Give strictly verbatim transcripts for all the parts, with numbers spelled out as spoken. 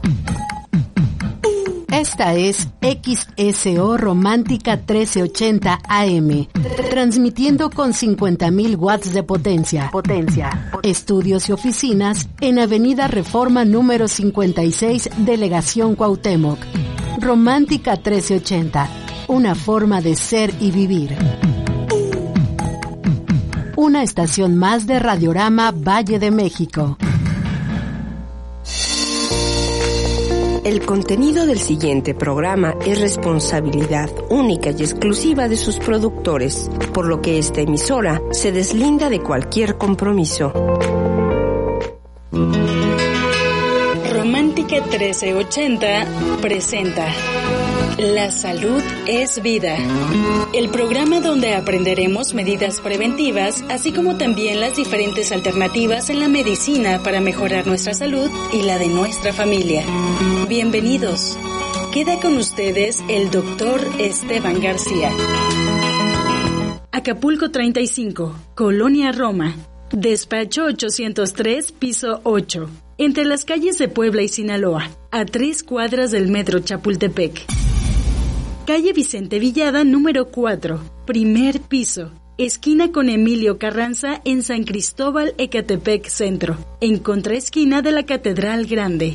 Esta es X S O Romántica trece ochenta A M, transmitiendo con cincuenta mil watts de potencia. Potencia. Estudios y oficinas en Avenida Reforma número cincuenta y seis, Delegación Cuauhtémoc. Romántica trece ochenta, una forma de ser y vivir. Una estación más de Radiorama Valle de México. El contenido del siguiente programa es responsabilidad única y exclusiva de sus productores, por lo que esta emisora se deslinda de cualquier compromiso. Romántica trece ochenta presenta La salud es vida, el programa donde aprenderemos medidas preventivas, así como también las diferentes alternativas en la medicina para mejorar nuestra salud y la de nuestra familia. Bienvenidos. Queda con ustedes el doctor Esteban García. Acapulco treinta y cinco, Colonia Roma. Despacho ochocientos tres, piso ocho. Entre las calles de Puebla y Sinaloa, a tres cuadras del metro Chapultepec. Calle Vicente Villada, número cuatro, primer piso. Esquina con Emilio Carranza en San Cristóbal, Ecatepec Centro. En contraesquina de la Catedral Grande.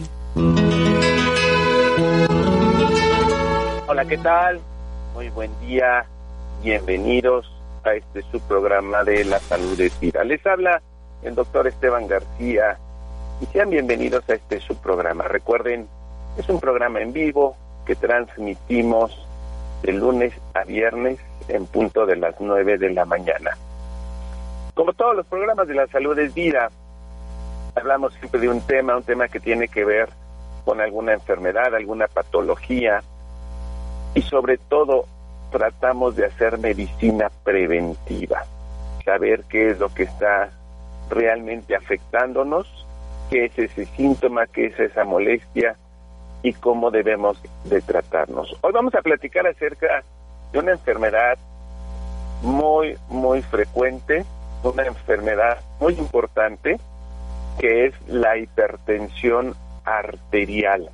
Hola, ¿qué tal? Muy buen día. Bienvenidos a este su programa de La Salud es Vida. Les habla el doctor Esteban García y sean bienvenidos a este su programa. Recuerden, es un programa en vivo que transmitimos de lunes a viernes en punto de las nueve de la mañana. Como todos los programas de La Salud es Vida, hablamos siempre de un tema, un tema que tiene que ver con alguna enfermedad, alguna patología, y sobre todo tratamos de hacer medicina preventiva, saber qué es lo que está realmente afectándonos, qué es ese síntoma, qué es esa molestia y cómo debemos de tratarnos. Hoy vamos a platicar acerca de una enfermedad muy, muy frecuente, una enfermedad muy importante, que es la hipertensión arterial.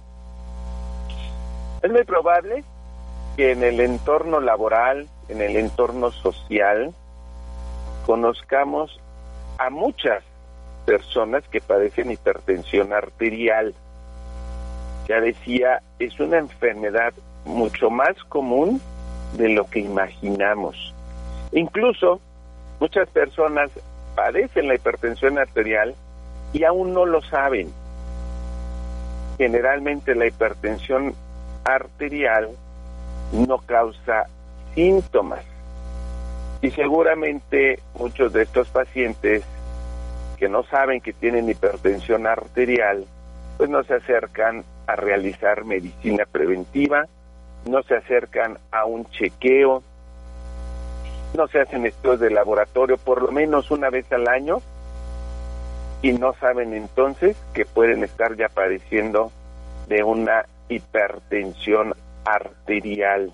Es muy probable que en el entorno laboral, en el entorno social, conozcamos a muchas personas que padecen hipertensión arterial. Ya decía, es una enfermedad mucho más común de lo que imaginamos. Incluso muchas personas padecen la hipertensión arterial y aún no lo saben. Generalmente la hipertensión arterial no causa síntomas y seguramente muchos de estos pacientes que no saben que tienen hipertensión arterial pues no se acercan a realizar medicina preventiva, no se acercan a un chequeo, no se hacen estudios de laboratorio por lo menos una vez al año y no saben entonces que pueden estar ya padeciendo de una hipertensión arterial.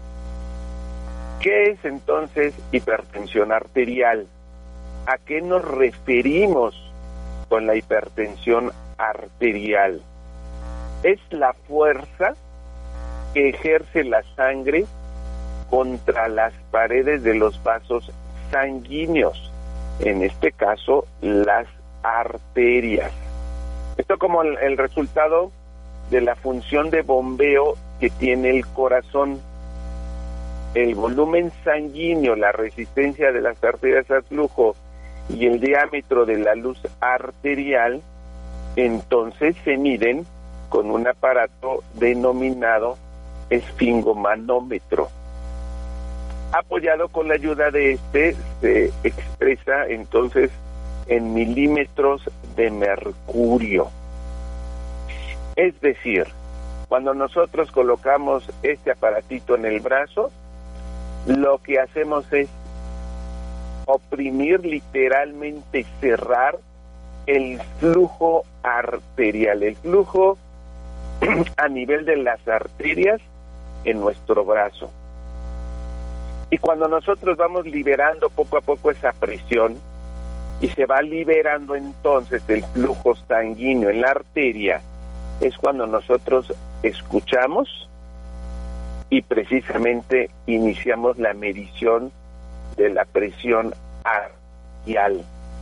¿Qué es entonces hipertensión arterial? ¿A qué nos referimos con la hipertensión arterial? Es la fuerza que ejerce la sangre contra las paredes de los vasos sanguíneos, en este caso las arterias. Esto como el, el resultado de la función de bombeo que tiene el corazón. El volumen sanguíneo, la resistencia de las arterias al flujo y el diámetro de la luz arterial, entonces se miden con un aparato denominado esfingomanómetro. Apoyado con la ayuda de este, se expresa entonces en milímetros de mercurio. Es decir, cuando nosotros colocamos este aparatito en el brazo, lo que hacemos es oprimir, literalmente cerrar el flujo arterial, el flujo a nivel de las arterias en nuestro brazo. Y cuando nosotros vamos liberando poco a poco esa presión y se va liberando entonces el flujo sanguíneo en la arteria es cuando nosotros escuchamos y precisamente iniciamos la medición de la presión arterial.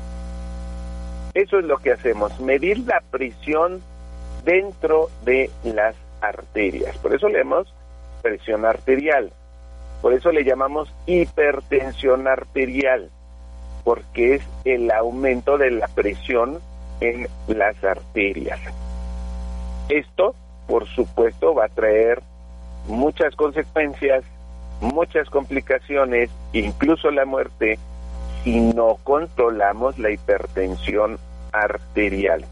Eso es lo que hacemos, medir la presión dentro de las arterias. Por eso le llamamos presión arterial. Por eso le llamamos hipertensión arterial, porque es el aumento de la presión en las arterias. Esto, por supuesto, va a traer muchas consecuencias, muchas complicaciones, incluso la muerte, si no controlamos la hipertensión arterial.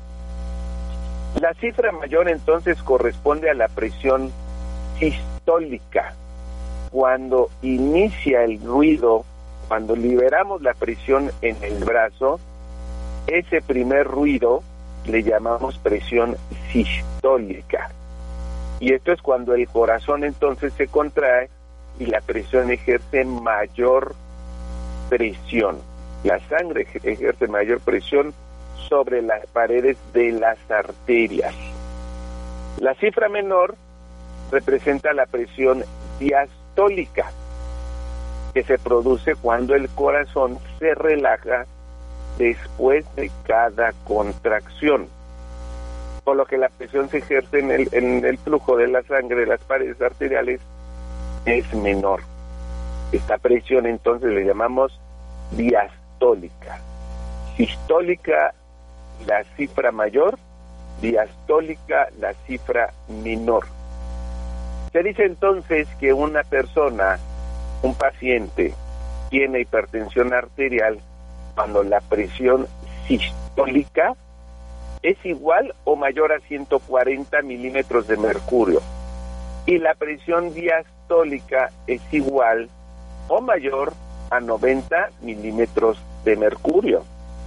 La cifra mayor entonces corresponde a la presión sistólica. Cuando inicia el ruido, cuando liberamos la presión en el brazo, ese primer ruido le llamamos presión sistólica. Y esto es cuando el corazón entonces se contrae y la presión ejerce mayor presión. La sangre ejerce mayor presión sobre las paredes de las arterias. La cifra menor representa la presión diastólica, que se produce cuando el corazón se relaja después de cada contracción, por lo que la presión se ejerce en el, en el flujo de la sangre de las paredes arteriales es menor. Esta presión entonces le llamamos diastólica. Sistólica, la cifra mayor; diastólica, la cifra menor. Se dice entonces que una persona, un paciente, tiene hipertensión arterial cuando la presión sistólica es igual o mayor a ciento cuarenta milímetros de mercurio y la presión diastólica es igual o mayor a noventa milímetros de mercurio.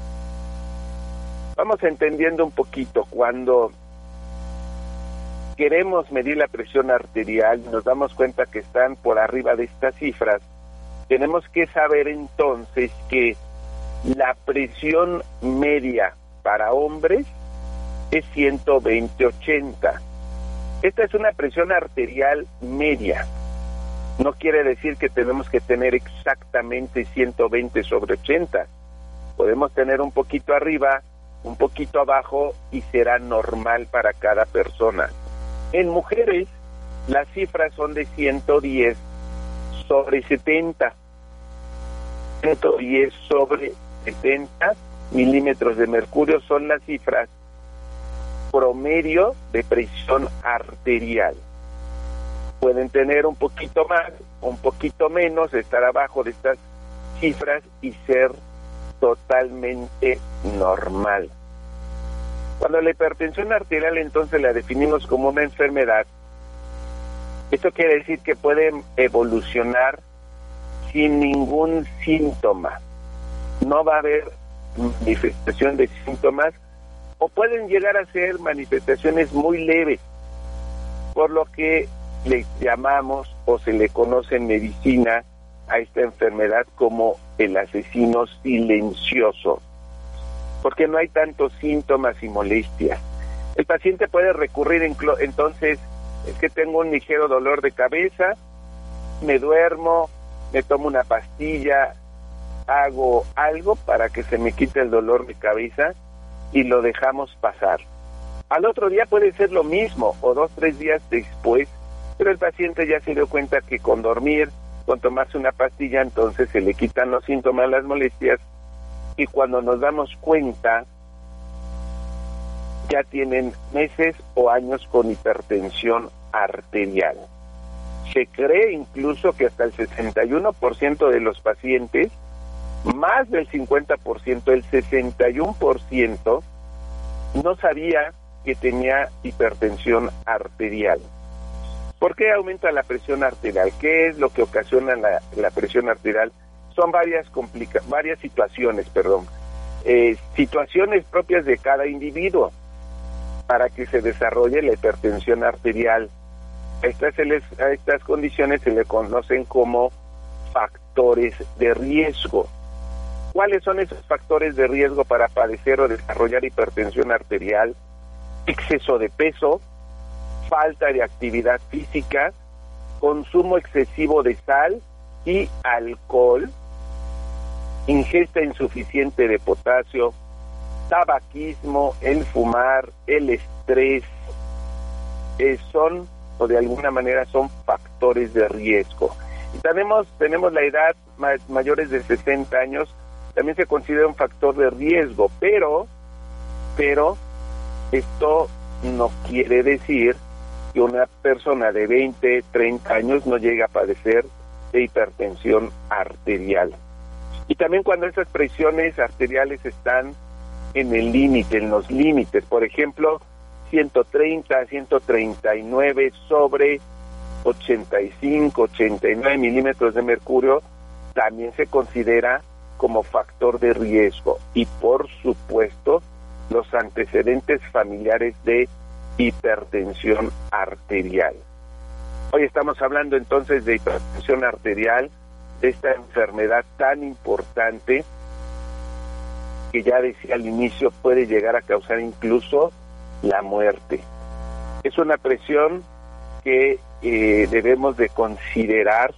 Vamos entendiendo un poquito. Cuando queremos medir la presión arterial y nos damos cuenta que están por arriba de estas cifras, tenemos que saber entonces que la presión media para hombres es ciento veinte ochenta. Esta es una presión arterial media. No quiere decir que tenemos que tener exactamente ciento veinte sobre ochenta. Podemos tener un poquito arriba, un poquito abajo y será normal para cada persona. En mujeres, las cifras son de ciento diez sobre setenta. ciento diez sobre setenta milímetros de mercurio son las cifras promedio de presión arterial. Pueden tener un poquito más, un poquito menos, estar abajo de estas cifras y ser totalmente normal. Cuando la hipertensión arterial entonces la definimos como una enfermedad, esto quiere decir que puede evolucionar sin ningún síntoma. No va a haber manifestación de síntomas o pueden llegar a ser manifestaciones muy leves, por lo que le llamamos o se le conoce en medicina a esta enfermedad como el asesino silencioso, porque no hay tantos síntomas y molestias. El paciente puede recurrir en, entonces, es que tengo un ligero dolor de cabeza, me duermo, me tomo una pastilla, hago algo para que se me quite el dolor de cabeza y lo dejamos pasar. Al otro día puede ser lo mismo o dos, tres días después, pero el paciente ya se dio cuenta que con dormir, con tomarse una pastilla, entonces se le quitan los síntomas, las molestias, y cuando nos damos cuenta ya tienen meses o años con hipertensión arterial. Se cree incluso que hasta el sesenta y uno por ciento de los pacientes, más del cincuenta por ciento, el sesenta y uno por ciento, no sabía que tenía hipertensión arterial. ¿Por qué aumenta la presión arterial? ¿Qué es lo que ocasiona la, la presión arterial? Son varias complica varias situaciones, perdón, eh, situaciones propias de cada individuo para que se desarrolle la hipertensión arterial. A estas, se les, a estas condiciones se le conocen como factores de riesgo. ¿Cuáles son esos factores de riesgo para padecer o desarrollar hipertensión arterial? Exceso de peso, falta de actividad física, consumo excesivo de sal y alcohol, ingesta insuficiente de potasio, tabaquismo, el fumar, el estrés, eh, son o de alguna manera son factores de riesgo. Y tenemos, tenemos la edad ma- mayores de sesenta años, también se considera un factor de riesgo, pero, pero esto no quiere decir que una persona de veinte, treinta años no llegue a padecer de hipertensión arterial. Y también cuando esas presiones arteriales están en el límite, en los límites, por ejemplo, ciento treinta, ciento treinta y nueve sobre ochenta y cinco, ochenta y nueve milímetros de mercurio, también se considera como factor de riesgo. Y por supuesto, los antecedentes familiares de hipertensión arterial. Hoy estamos hablando entonces de hipertensión arterial, de esta enfermedad tan importante que ya decía al inicio puede llegar a causar incluso la muerte. Es una presión que eh, debemos de considerar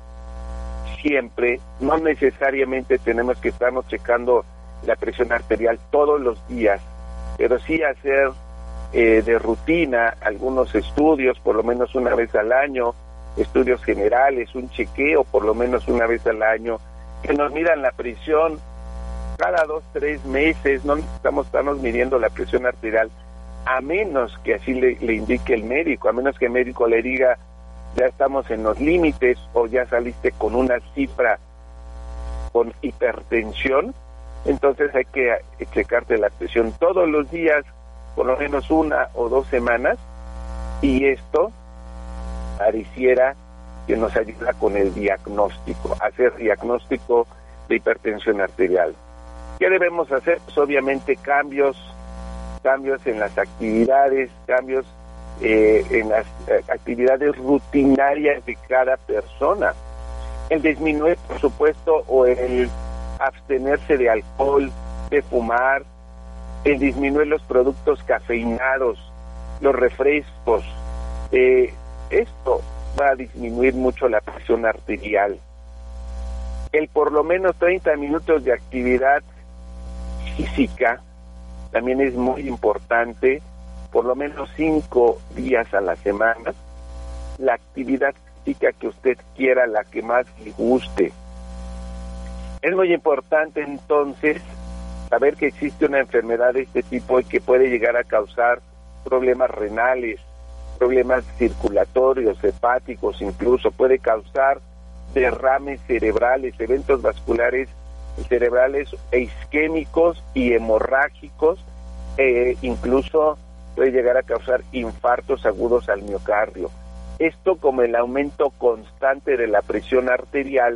siempre. No necesariamente tenemos que estarnos checando la presión arterial todos los días, pero sí hacer eh, de rutina algunos estudios, por lo menos una vez al año, estudios generales, un chequeo por lo menos una vez al año, que nos midan la presión cada dos, tres meses. No necesitamos estarnos midiendo la presión arterial, a menos que así le, le indique el médico, a menos que el médico le diga, ya estamos en los límites, o ya saliste con una cifra con hipertensión, entonces hay que checarte la presión todos los días, por lo menos una o dos semanas, y esto pareciera que nos ayuda con el diagnóstico, hacer diagnóstico de hipertensión arterial. ¿Qué debemos hacer? Pues obviamente cambios, cambios en las actividades, cambios eh, en las eh, actividades rutinarias de cada persona. El disminuir, por supuesto, o el abstenerse de alcohol, de fumar, el disminuir los productos cafeinados, los refrescos, eh, esto va a disminuir mucho la presión arterial. El por lo menos treinta minutos de actividad física también es muy importante, por lo menos cinco días a la semana. La actividad física que usted quiera, la que más le guste. Es muy importante entonces saber que existe una enfermedad de este tipo y que puede llegar a causar problemas renales, problemas circulatorios, hepáticos, incluso puede causar derrames cerebrales, eventos vasculares cerebrales e isquémicos y hemorrágicos, eh, incluso puede llegar a causar infartos agudos al miocardio. Esto como el aumento constante de la presión arterial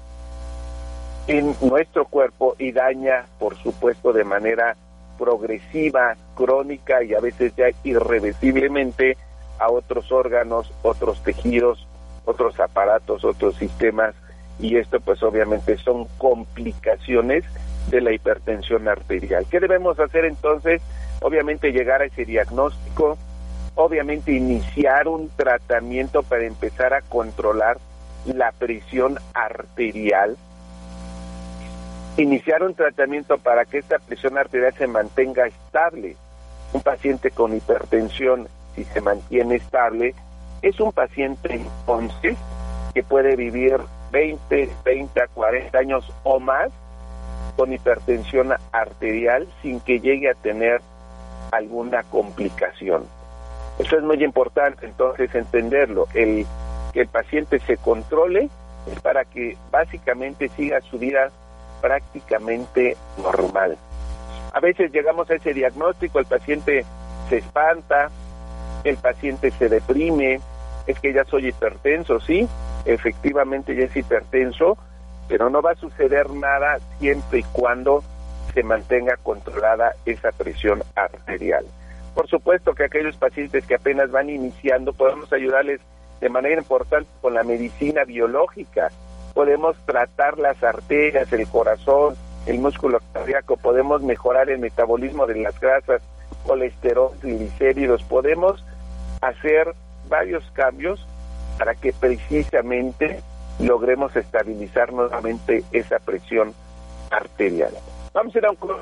en nuestro cuerpo y daña, por supuesto, de manera progresiva, crónica y a veces ya irreversiblemente a otros órganos, otros tejidos, otros aparatos, otros sistemas, y esto pues obviamente son complicaciones de la hipertensión arterial. ¿Qué debemos hacer entonces? Obviamente llegar a ese diagnóstico, obviamente iniciar un tratamiento para empezar a controlar la presión arterial, iniciar un tratamiento para que esta presión arterial se mantenga estable. Un paciente con hipertensión, si se mantiene estable, es un paciente entonces que puede vivir veinte, treinta, cuarenta años o más con hipertensión arterial sin que llegue a tener alguna complicación. Eso es muy importante entonces entenderlo. El que el paciente se controle es para que básicamente siga su vida prácticamente normal. A veces llegamos a ese diagnóstico, el paciente se espanta, el paciente se deprime, es que ya soy hipertenso, sí, efectivamente ya es hipertenso, pero no va a suceder nada siempre y cuando se mantenga controlada esa presión arterial. Por supuesto que aquellos pacientes que apenas van iniciando, podemos ayudarles de manera importante con la medicina biológica. Podemos tratar las arterias, el corazón, el músculo cardíaco, podemos mejorar el metabolismo de las grasas, colesterol, triglicéridos, podemos hacer varios cambios para que precisamente logremos estabilizar nuevamente esa presión arterial. Vamos a ir a un corte.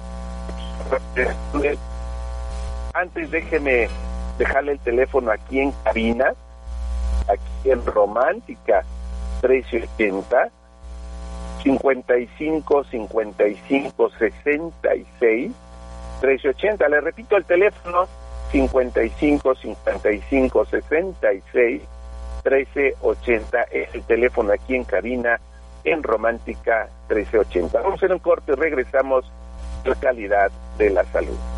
Antes déjeme dejarle el teléfono aquí en cabina, aquí en Romántica trece ochenta, cincuenta y cinco, cincuenta y cinco, sesenta y seis, trece ochenta. Le repito el teléfono, cincuenta y cinco, cincuenta y cinco, sesenta y seis, trece ochenta es el teléfono aquí en cabina en Romántica trece ochenta. Vamos a hacer un corte y regresamos a la calidad de la salud.